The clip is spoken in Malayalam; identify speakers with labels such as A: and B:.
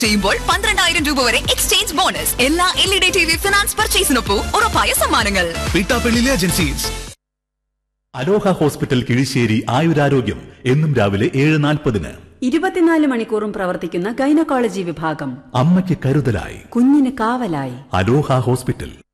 A: ചെയ്യുമ്പോൾ 12,000 രൂപ വരെ എക്സ്ചേഞ്ച് ബോണസ്. എല്ലാ LED TV ഫിനാൻസ് പർച്ചേസിനൊപ്പം ഉറപ്പായ സമ്മാനങ്ങൾ.
B: പീട്ടാപ്പള്ളിയിലെ ഏജൻസീസ്.
C: അലോഹ ഹോസ്പിറ്റൽ കിഴിശ്ശേരി ആയുരാരോഗ്യം എന്നും രാവിലെ 7:40.
D: 24 മണിക്കൂറും പ്രവർത്തിക്കുന്ന ഗൈനക്കോളജി വിഭാഗം.
C: അമ്മയ്ക്ക് കരുതലായി,
D: കുഞ്ഞിന് കാവലായി.
C: അലോഹ ഹോസ്പിറ്റൽ.